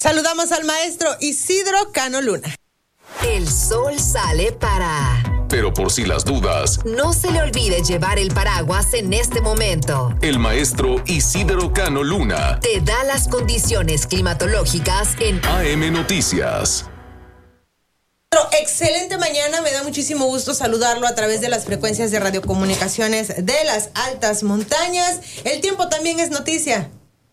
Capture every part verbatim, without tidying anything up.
Saludamos al maestro Isidro Cano Luna. El sol sale para... Pero por si las dudas, no se le olvide llevar el paraguas en este momento. El maestro Isidro Cano Luna te da las condiciones climatológicas en A M Noticias. Excelente mañana, me da muchísimo gusto saludarlo a través de las frecuencias de radiocomunicaciones de las altas montañas. El tiempo también es noticia.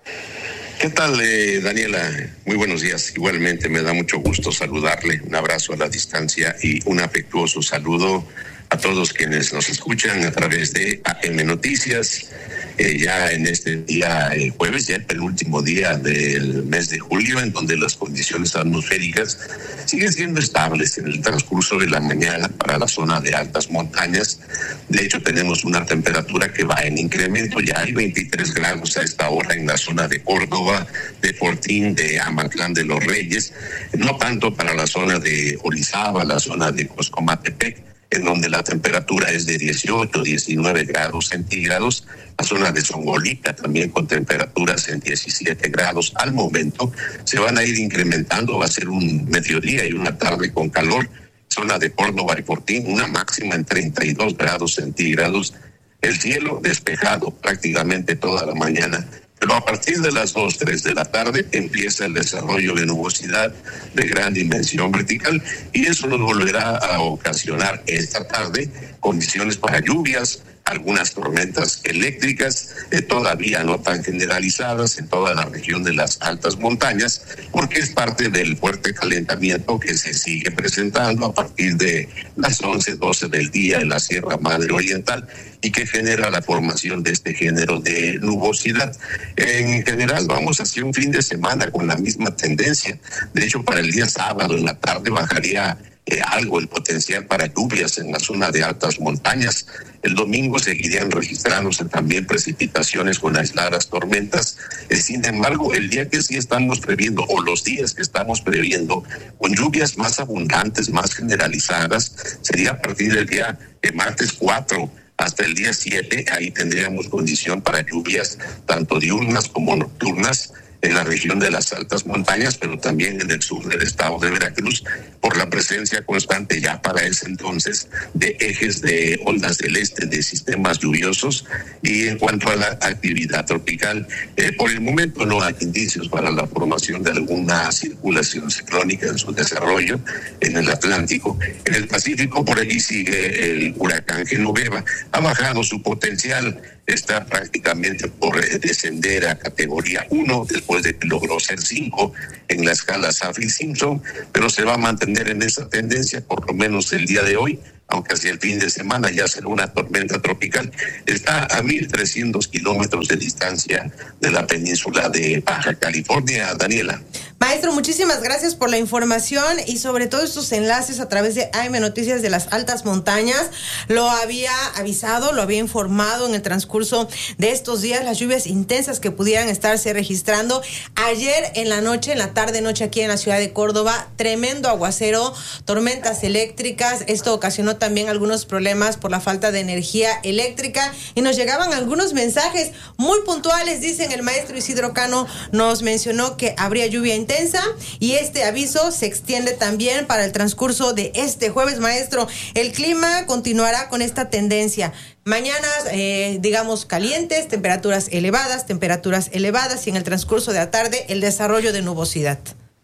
¿Qué tal, eh, Daniela? Muy buenos días. Igualmente me da mucho gusto saludarle. Un abrazo a la distancia y un afectuoso saludo a todos quienes nos escuchan a través de A M Noticias. Eh, ya en este día, eh, jueves, ya el penúltimo día del mes de julio, en donde las condiciones atmosféricas siguen siendo estables en el transcurso de la mañana para la zona de altas montañas. De hecho, tenemos una temperatura que va en incremento. Ya hay veintitrés grados a esta hora en la zona de Córdoba, de Fortín, de Amatlán de los Reyes. No tanto para la zona de Orizaba, la zona de Coscomatepec, en donde la temperatura es de dieciocho, diecinueve grados centígrados. La zona de Zongolica también con temperaturas en diecisiete grados. Al momento se van a ir incrementando, va a ser un mediodía y una tarde con calor. Zona de Córdoba y Fortín, una máxima en treinta y dos grados centígrados. El cielo despejado prácticamente toda la mañana. Pero a partir de las dos, tres de la tarde empieza el desarrollo de nubosidad de gran dimensión vertical y eso nos volverá a ocasionar esta tarde condiciones para lluvias, algunas tormentas eléctricas, eh, todavía no tan generalizadas en toda la región de las altas montañas, porque es parte del fuerte calentamiento que se sigue presentando a partir de las once, doce del día en la Sierra Madre Oriental y que genera la formación de este género de nubosidad. En general vamos hacia un fin de semana con la misma tendencia. De hecho, para el día sábado en la tarde bajaría Eh, algo el potencial para lluvias en la zona de altas montañas. El domingo seguirían registrándose también precipitaciones con aisladas tormentas. Eh, sin embargo, el día que sí estamos previendo, o los días que estamos previendo, con lluvias más abundantes, más generalizadas, sería a partir del día eh, martes cuatro hasta el día siete. Ahí tendríamos condición para lluvias tanto diurnas como nocturnas en la región de las altas montañas, pero también en el sur del estado de Veracruz, por la presencia constante ya para ese entonces de ejes de ondas del este, de sistemas lluviosos. Y en cuanto a la actividad tropical, eh, por el momento no hay indicios para la formación de alguna circulación ciclónica en su desarrollo en el Atlántico. En el Pacífico, por allí sigue el huracán Genoveva. Ha bajado su potencial, está prácticamente por eh, descender a categoría uno, después de que logró ser cinco en la escala Saffir-Simpson, pero se va a mantener en esa tendencia por lo menos el día de hoy, aunque hacia el fin de semana ya será una tormenta tropical. Está a mil trescientos kilómetros de distancia de la península de Baja California. Daniela. Maestro, muchísimas gracias por la información y sobre todo estos enlaces a través de A M Noticias de las altas montañas. Lo había avisado, lo había informado en el transcurso de estos días, las lluvias intensas que pudieran estarse registrando. Ayer en la noche, en la tarde-noche aquí en la ciudad de Córdoba, tremendo aguacero, tormentas eléctricas. Esto ocasionó también algunos problemas por la falta de energía eléctrica y nos llegaban algunos mensajes muy puntuales. Dicen, el maestro Isidro Cano nos mencionó que habría lluvia intensa y este aviso se extiende también para el transcurso de este jueves. Maestro, el clima continuará con esta tendencia. Mañanas, eh, digamos, calientes, temperaturas elevadas, temperaturas elevadas y en el transcurso de la tarde el desarrollo de nubosidad.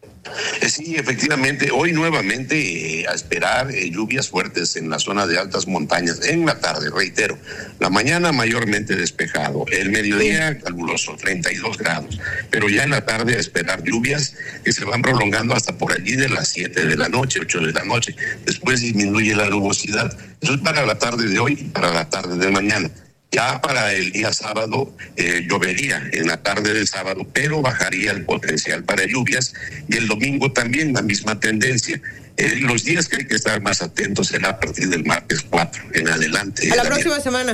Sí, efectivamente, hoy nuevamente eh, a esperar eh, lluvias fuertes en la zona de altas montañas en la tarde, reitero. La mañana mayormente despejado, el mediodía caluroso, treinta y dos grados, pero ya en la tarde a esperar lluvias que se van prolongando hasta por allí de las siete de la noche, ocho de la noche. Después disminuye la nubosidad. Eso es para la tarde de hoy y para la tarde de mañana. Ya para el día sábado eh, llovería en la tarde del sábado, pero bajaría el potencial para lluvias y el domingo también la misma tendencia. Eh, los días que hay que estar más atentos será a partir del martes cuatro en adelante. A la próxima semana.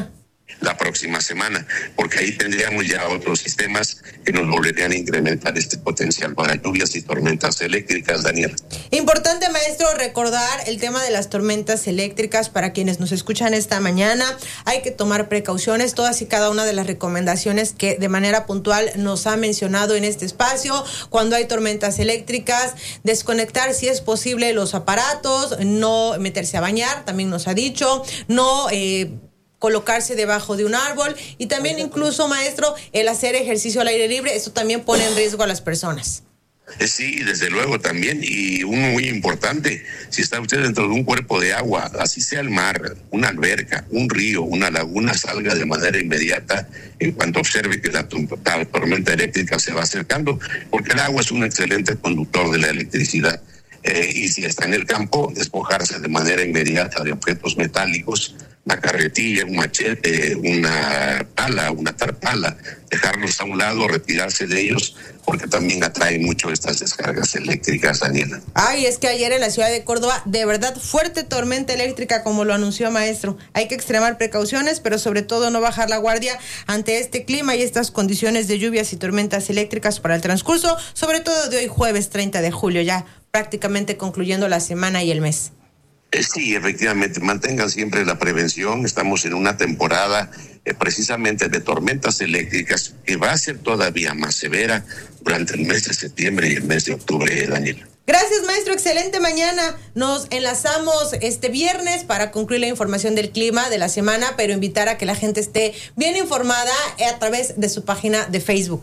la próxima semana, porque ahí tendríamos ya otros sistemas que nos volverían a incrementar este potencial para lluvias y tormentas eléctricas, Daniel. Importante, maestro, recordar el tema de las tormentas eléctricas para quienes nos escuchan esta mañana. Hay que tomar precauciones, todas y cada una de las recomendaciones que de manera puntual nos ha mencionado en este espacio. Cuando hay tormentas eléctricas, desconectar si es posible los aparatos, no meterse a bañar, también nos ha dicho, no eh, colocarse debajo de un árbol, y también incluso, maestro, el hacer ejercicio al aire libre, eso también pone en riesgo a las personas. Sí, desde luego también, y uno muy importante, si está usted dentro de un cuerpo de agua, así sea el mar, una alberca, un río, una laguna, salga de manera inmediata en cuanto observe que la, la tormenta eléctrica se va acercando, porque el agua es un excelente conductor de la electricidad. Eh, y si está en el campo, despojarse de manera inmediata de objetos metálicos, una carretilla, un machete, una pala, una tarpala, dejarlos a un lado, retirarse de ellos, porque también atraen mucho estas descargas eléctricas, Daniela. Ay, es que ayer en la ciudad de Córdoba, de verdad, fuerte tormenta eléctrica, como lo anunció, maestro. Hay que extremar precauciones, pero sobre todo no bajar la guardia ante este clima y estas condiciones de lluvias y tormentas eléctricas para el transcurso, sobre todo de hoy jueves treinta de julio, ya prácticamente concluyendo la semana y el mes. Eh, sí, efectivamente, mantengan siempre la prevención. Estamos en una temporada eh, precisamente de tormentas eléctricas que va a ser todavía más severa durante el mes de septiembre y el mes de octubre, Daniel. Gracias, maestro, excelente mañana. Nos enlazamos este viernes para concluir la información del clima de la semana, pero invitar a que la gente esté bien informada a través de su página de Facebook.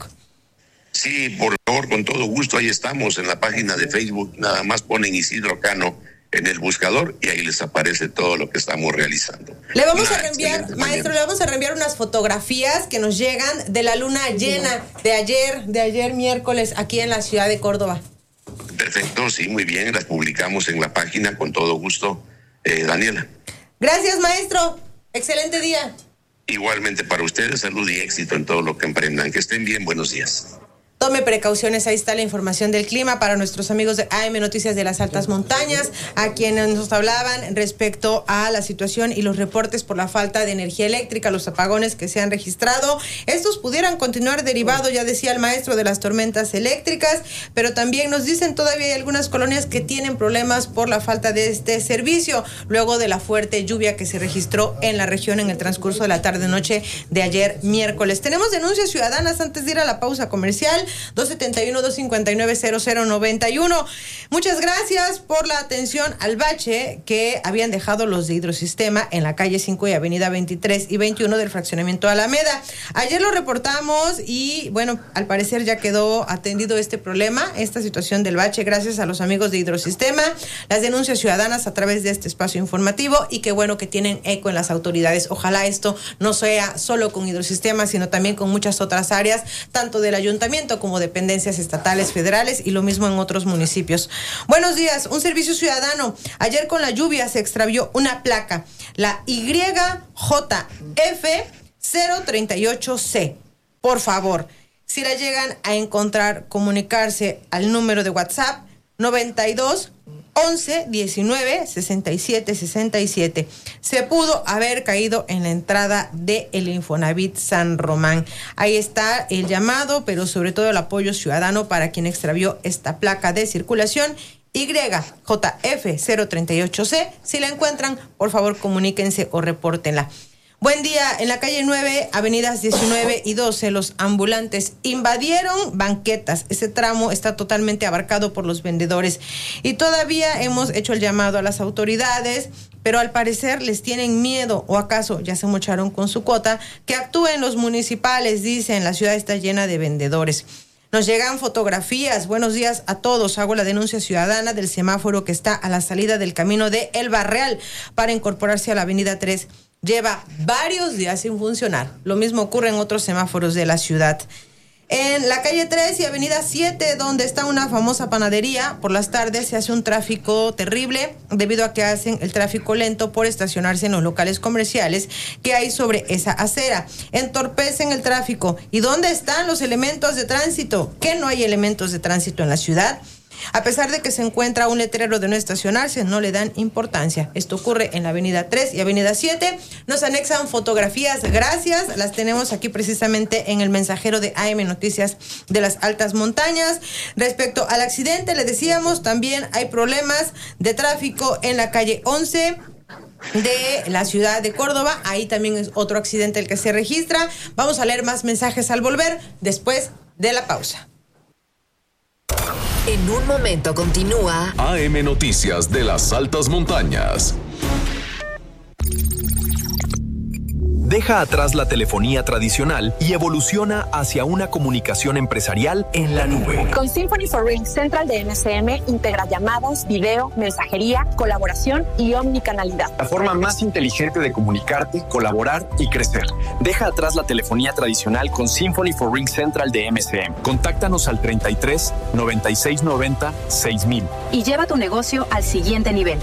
Sí, por favor, con todo gusto, ahí estamos en la página de Facebook, nada más ponen Isidro Cano en el buscador y ahí les aparece todo lo que estamos realizando. Le vamos Una a reenviar, maestro, mañana. le vamos a reenviar unas fotografías que nos llegan de la luna llena de ayer, de ayer miércoles, aquí en la ciudad de Córdoba. Perfecto, sí, muy bien, las publicamos en la página con todo gusto, eh, Daniela. Gracias, maestro, excelente día. Igualmente para ustedes, salud y éxito en todo lo que emprendan. Que estén bien, buenos días. Tome precauciones, ahí está la información del clima para nuestros amigos de A M Noticias de las Altas Montañas, a quienes nos hablaban respecto a la situación y los reportes por la falta de energía eléctrica, los apagones que se han registrado. Estos pudieran continuar derivados, ya decía el maestro, de las tormentas eléctricas, pero también nos dicen todavía hay algunas colonias que tienen problemas por la falta de este servicio, luego de la fuerte lluvia que se registró en la región en el transcurso de la tarde-noche de ayer miércoles. Tenemos denuncias ciudadanas antes de ir a la pausa comercial. dos setenta y uno, dos cincuenta y nueve, cero cero noventa y uno. Muchas gracias por la atención al bache que habían dejado los de Hidrosistema en la calle cinco y avenida veintitrés y veintiuno del fraccionamiento Alameda. Ayer lo reportamos y bueno, al parecer ya quedó atendido este problema, esta situación del bache, gracias a los amigos de Hidrosistema, las denuncias ciudadanas a través de este espacio informativo, y qué bueno que tienen eco en las autoridades. Ojalá esto no sea solo con Hidrosistema, sino también con muchas otras áreas, tanto del ayuntamiento como dependencias estatales, federales, y lo mismo en otros municipios. Buenos días, un servicio ciudadano. Ayer con la lluvia se extravió una placa, la Y J F cero treinta y ocho C. Por favor, si la llegan a encontrar, comunicarse al número de WhatsApp noventa y dos once diecinueve sesenta y siete sesenta y siete. Se pudo haber caído en la entrada de el Infonavit San Román. Ahí está el llamado, pero sobre todo el apoyo ciudadano para quien extravió esta placa de circulación Y J F cero treinta y ocho C. Si la encuentran, por favor comuníquense o repórtenla. Buen día, en la calle nueve, avenidas diecinueve y doce, los ambulantes invadieron banquetas. Ese tramo está totalmente abarcado por los vendedores y todavía hemos hecho el llamado a las autoridades, pero al parecer les tienen miedo, o acaso ya se mocharon con su cuota, que actúen los municipales. Dicen, la ciudad está llena de vendedores. Nos llegan fotografías. Buenos días a todos. Hago la denuncia ciudadana del semáforo que está a la salida del camino de El Barreal para incorporarse a la avenida tres. Lleva varios días sin funcionar. Lo mismo ocurre en otros semáforos de la ciudad. En la calle tres y avenida siete, donde está una famosa panadería, por las tardes se hace un tráfico terrible debido a que hacen el tráfico lento por estacionarse en los locales comerciales que hay sobre esa acera. Entorpecen el tráfico. ¿Y dónde están los elementos de tránsito? ¿Que no hay elementos de tránsito en la ciudad? A pesar de que se encuentra un letrero de no estacionarse, no le dan importancia. Esto ocurre en la avenida tres y avenida siete. Nos anexan fotografías, gracias. Las tenemos aquí precisamente en el mensajero de A M Noticias de las Altas Montañas. Respecto al accidente, le decíamos, también hay problemas de tráfico en la calle once de la ciudad de Córdoba. Ahí también es otro accidente el que se registra. Vamos a leer más mensajes al volver, después de la pausa. En un momento continúa A M Noticias de las Altas Montañas. Deja atrás la telefonía tradicional y evoluciona hacia una comunicación empresarial en la nube. Con Symphony for Ring Central de M S M integra llamadas, video, mensajería, colaboración y omnicanalidad. La forma más inteligente de comunicarte, colaborar y crecer. Deja atrás la telefonía tradicional con Symphony for Ring Central de M S M. Contáctanos al treinta y tres, noventa y seis noventa, seis mil. Y lleva tu negocio al siguiente nivel.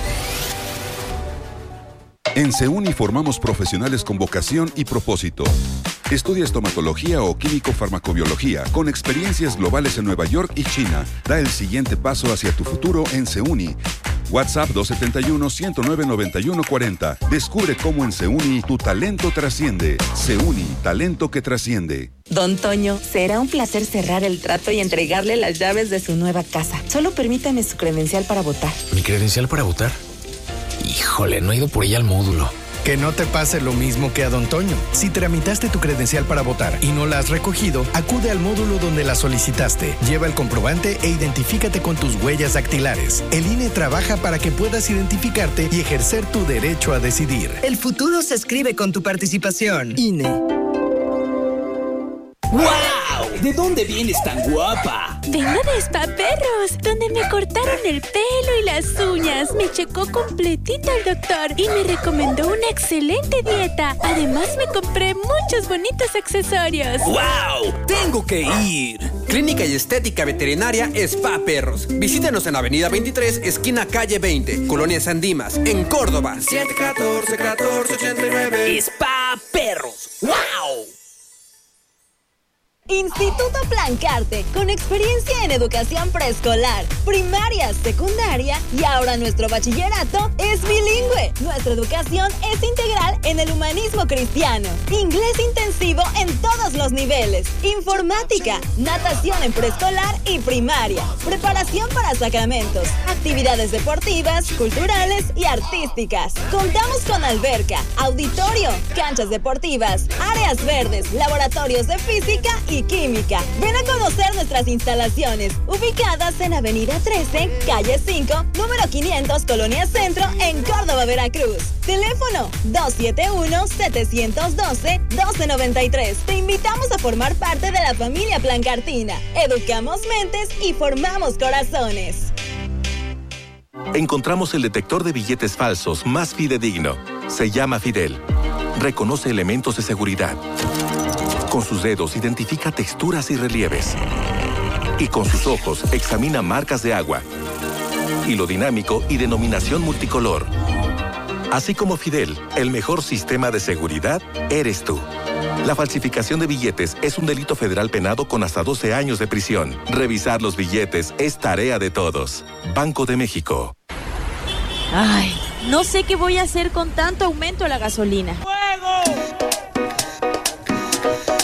En SEUNI formamos profesionales con vocación y propósito. Estudia estomatología o químico-farmacobiología con experiencias globales en Nueva York y China. Da el siguiente paso hacia tu futuro en SEUNI. WhatsApp dos siete uno, uno cero nueve, nueve uno cuatro cero. Descubre cómo en SEUNI tu talento trasciende. SEUNI, talento que trasciende. Don Toño, será un placer cerrar el trato y entregarle las llaves de su nueva casa. Solo permítame su credencial para votar. ¿Mi credencial para votar? Híjole, no he ido por ella al módulo. Que no te pase lo mismo que a Don Toño. Si tramitaste tu credencial para votar y no la has recogido, acude al módulo donde la solicitaste. Lleva el comprobante e identifícate con tus huellas dactilares. El I N E trabaja para que puedas identificarte y ejercer tu derecho a decidir. El futuro se escribe con tu participación. I N E. ¡Wow! ¿De dónde vienes tan guapa? Vengo de Spa Perros, donde me cortaron el pelo y las uñas. Me checó completito el doctor y me recomendó una excelente dieta. Además, me compré muchos bonitos accesorios. ¡Wow! ¡Tengo que ir! Clínica y Estética Veterinaria Spa Perros. Visítenos en Avenida veintitrés, esquina calle veinte, Colonia San Dimas, en Córdoba. siete uno cuatro, uno cuatro ocho nueve. Spa Perros. ¡Wow! Instituto Plancarte, con experiencia en educación preescolar, primaria, secundaria y ahora nuestro bachillerato es bilingüe. Nuestra educación es integral en el humanismo cristiano, inglés intensivo en todos los niveles, informática, natación en preescolar y primaria, preparación para sacramentos, actividades deportivas, culturales y artísticas. Contamos con alberca, auditorio, canchas deportivas, áreas verdes, laboratorios de física y química. Ven a conocer nuestras instalaciones, ubicadas en Avenida trece, calle cinco, número quinientos, Colonia Centro, en Córdoba, Veracruz. Teléfono dos siete uno, siete uno dos, uno dos nueve tres. Te invitamos a formar parte de la familia Plancartina. Educamos mentes y formamos corazones. Encontramos el detector de billetes falsos más fidedigno. Se llama Fidel. Reconoce elementos de seguridad. Con sus dedos identifica texturas y relieves. Y con sus ojos examina marcas de agua. Hilo dinámico y denominación multicolor. Así como Fidel, el mejor sistema de seguridad eres tú. La falsificación de billetes es un delito federal penado con hasta doce años de prisión. Revisar los billetes es tarea de todos. Banco de México. Ay, no sé qué voy a hacer con tanto aumento a la gasolina.